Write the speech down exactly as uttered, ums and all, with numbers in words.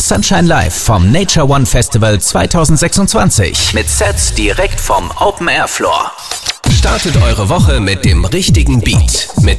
Sunshine Live vom Nature One Festival zweitausendsechsundzwanzig mit Sets direkt vom Open Air Floor. Startet eure Woche mit dem richtigen Beat. Mit